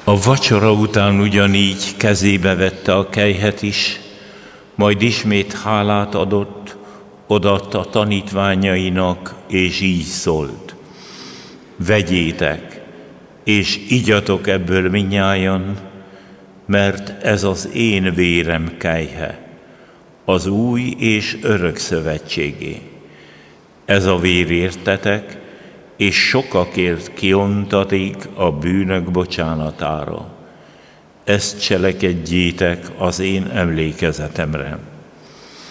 A vacsora után ugyanígy kezébe vette a kelyhet is, majd ismét hálát adott, odaadta a tanítványainak, és így szólt: vegyétek, és igyatok ebből mindnyájan, mert ez az én vérem kelyhe, az új és örök szövetségé. Ez a vér értetek, és sokakért kiontatik a bűnök bocsánatára. Ezt cselekedjétek az én emlékezetemre.